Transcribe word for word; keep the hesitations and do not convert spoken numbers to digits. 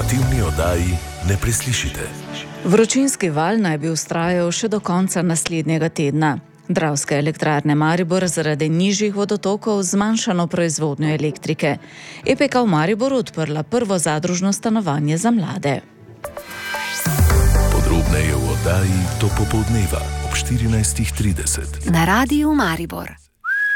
informativni oddaji ne preslišite. Vročinski val naj bi vztrajal še do konca naslednjega tedna. Dravske elektrarne Maribor zaradi nižjih vodotokov zmanjšano proizvodnjo elektrike. E P K v Mariboru odprla prvo zadružno stanovanje za mlade. Podrobneje v oddaji do popoldneva ob štirinajstih trideset. Na Radiu Maribor.